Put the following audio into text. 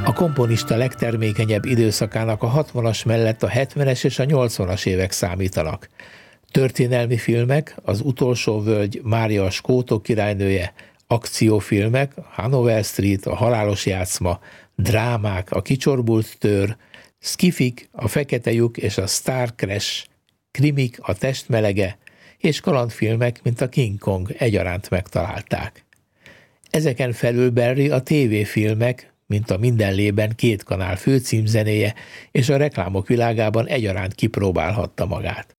A komponista legtermékenyebb időszakának a 60-as mellett a 70-es és a 80-as évek számítanak. Történelmi filmek, Az utolsó völgy, Mária a skótok királynője, akciófilmek, Hanover Street, A halálos játszma, drámák, A kicsorbult tőr, szkifik, A fekete lyuk és a Star Crash, krimik, A testmelege, és kalandfilmek, mint a King Kong egyaránt megtalálták. Ezeken felül Barry a tévéfilmek, mint a Mindenlében 2 kanál főcímzenéje, és a reklámok világában egyaránt kipróbálhatta magát.